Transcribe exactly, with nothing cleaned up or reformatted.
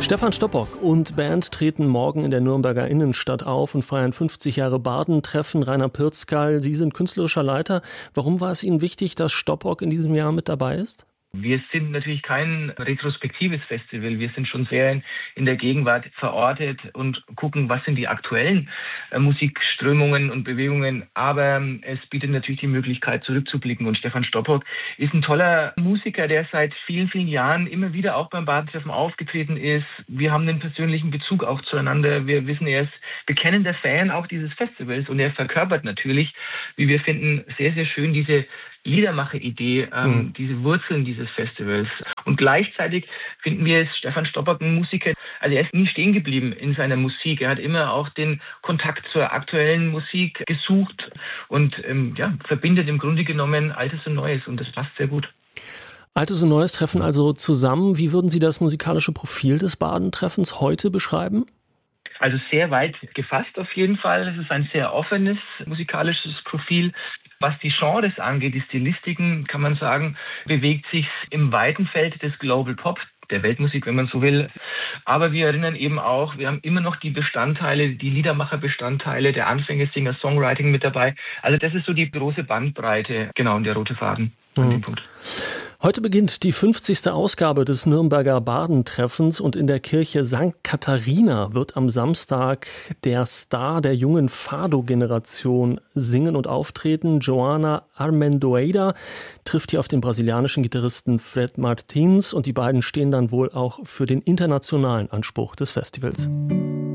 Stefan Stoppock und Band treten morgen in der Nürnberger Innenstadt auf und feiern fünfzig Jahre Bardentreffen. Rainer Pirzkal, Sie sind künstlerischer Leiter. Warum war es Ihnen wichtig, dass Stoppock in diesem Jahr mit dabei ist? Wir sind natürlich kein retrospektives Festival. Wir sind schon sehr in, in der Gegenwart verortet und gucken, was sind die aktuellen äh, Musikströmungen und Bewegungen. Aber ähm, es bietet natürlich die Möglichkeit, zurückzublicken. Und Stefan Stoppock ist ein toller Musiker, der seit vielen, vielen Jahren immer wieder auch beim Badentreffen aufgetreten ist. Wir haben einen persönlichen Bezug auch zueinander. Wir wissen, er ist bekennender Fan auch dieses Festivals. Und er verkörpert natürlich, wie wir finden, sehr, sehr schön diese Liedermacher-Idee, ähm, mhm. diese Wurzeln dieses Festivals. Und gleichzeitig finden wir es Stefan Stoppock ein Musiker, also er ist nie stehen geblieben in seiner Musik. Er hat immer auch den Kontakt zur aktuellen Musik gesucht und ähm, ja, verbindet im Grunde genommen Altes und Neues und das passt sehr gut. Altes und Neues treffen also zusammen. Wie würden Sie das musikalische Profil des Badentreffens heute beschreiben? Also sehr weit gefasst auf jeden Fall. Es ist ein sehr offenes musikalisches Profil. Was die Genres angeht, die Stilistiken, kann man sagen, bewegt sich im weiten Feld des Global Pop, der Weltmusik, wenn man so will. Aber wir erinnern eben auch, wir haben immer noch die Bestandteile, die Liedermacher-Bestandteile, der Anfänger, Singer, Songwriting mit dabei. Also das ist so die große Bandbreite, genau, und der rote Faden an mhm. dem Punkt. Heute beginnt die fünfzigste Ausgabe des Nürnberger Badentreffens und in der Kirche Sankt Katharina wird am Samstag der Star der jungen Fado-Generation singen und auftreten. Joana Armendoeira trifft hier auf den brasilianischen Gitarristen Fred Martins und die beiden stehen dann wohl auch für den internationalen Anspruch des Festivals.